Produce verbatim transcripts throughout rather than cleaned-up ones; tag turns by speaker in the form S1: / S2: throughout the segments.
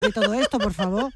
S1: de todo esto, por favor.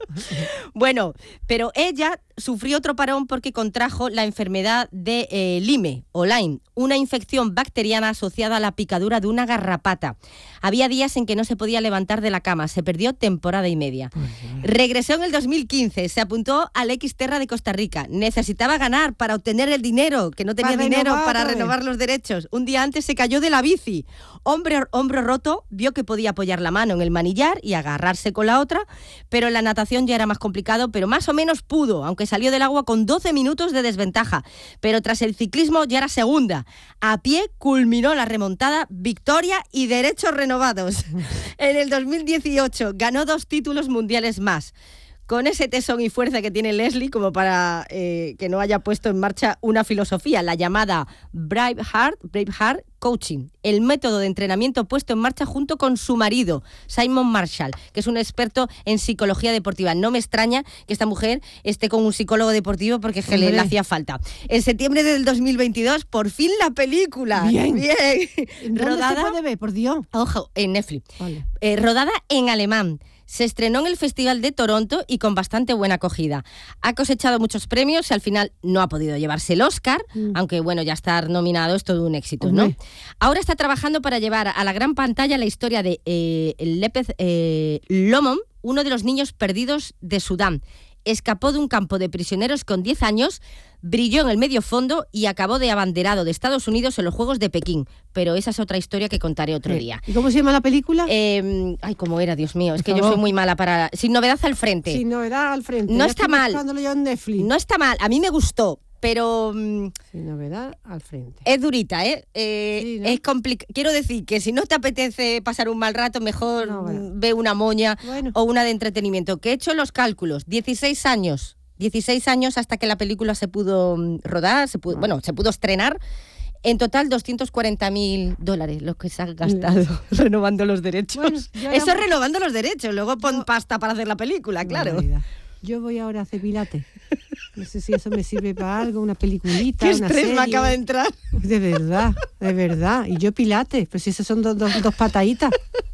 S2: Bueno, pero ella sufrió otro parón porque contrajo la enfermedad de eh, Lyme o Lyme, una infección bacteriana asociada a la picadura de una garrapata. Había días en que no se podía levantar de la cama, se perdió temporada y media. Pues, regresó en el dos mil quince, se apuntó al Xterra de Costa Rica. Necesitaba ganar para obtener el dinero, que no tenía para dinero renovar, para renovar los derechos. Un día antes se cayó de la bici. Hombre, hombro roto, vio que podía apoyar la mano en el manillar y agarrarse con la otra, pero en la natación ya era más complicado, pero más o menos pudo, aunque salió del agua con doce minutos de desventaja. Pero tras el ciclismo ya era segunda. A pie culminó la remontada, victoria y derechos renovados. En el dos mil dieciocho ganó dos títulos mundiales más. Con ese tesón y fuerza que tiene Leslie como para eh, que no haya puesto en marcha una filosofía, la llamada Braveheart, Braveheart Coaching, el método de entrenamiento puesto en marcha junto con su marido, Simon Marshall, que es un experto en psicología deportiva. No me extraña que esta mujer esté con un psicólogo deportivo porque es que le, le hacía falta. En septiembre del dos mil veintidós, por fin la película.
S1: Bien.
S2: Bien.
S1: ¿Dónde rodada, se puede ver, por Dios?
S2: Ojo, en Netflix.
S1: Vale.
S2: Eh, rodada en alemán. Se estrenó en el Festival de Toronto y con bastante buena acogida. Ha cosechado muchos premios y al final no ha podido llevarse el Oscar, mm. aunque bueno, ya estar nominado es todo un éxito, ¿no? Okay. Ahora está trabajando para llevar a la gran pantalla la historia de eh, Lepez eh, Lomon, uno de los niños perdidos de Sudán. Escapó de un campo de prisioneros con diez años, brilló en el medio fondo y acabó de abanderado de Estados Unidos en los Juegos de Pekín. Pero esa es otra historia que contaré otro
S1: sí.
S2: día.
S1: ¿Y cómo se llama la película?
S2: Eh, ay, cómo era, Dios mío. Es que yo soy muy mala para... Sin novedad al frente.
S1: Sin novedad al frente.
S2: No
S1: ya
S2: está mal.
S1: Yo en Netflix.
S2: No está mal. A mí me gustó. Pero...
S1: Sin novedad al frente.
S2: Es durita, ¿eh? eh sí, ¿no? Es complicado. Quiero decir que si no te apetece pasar un mal rato, mejor no, bueno. ve una moña bueno. o una de entretenimiento. Que he hecho los cálculos. dieciséis años. dieciséis años hasta que la película se pudo rodar, se pudo, no. bueno, se pudo estrenar. En total, doscientos cuarenta mil dólares los que se han gastado no. renovando los derechos. Bueno, Eso es renovando los derechos. Luego pon no. pasta para hacer la película, claro.
S1: Yo voy ahora a hacer pilates. No sé si eso me sirve para algo, una peliculita,
S2: ¿Qué
S1: una
S2: estrés
S1: serie.
S2: me acaba de entrar?
S1: De verdad, de verdad. Y yo pilates, pues si esas son dos, dos, dos pataditas.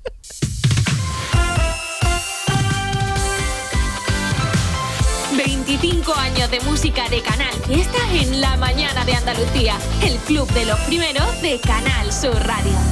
S3: veinticinco años de música de Canal Fiesta en la mañana de Andalucía. El club de los primeros de Canal Sur Radio.